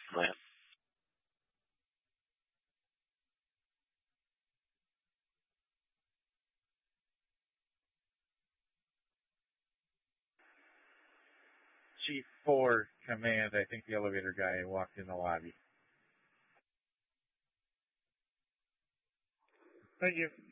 Right. Chief 4 command, I think the elevator guy walked in the lobby. Thank you.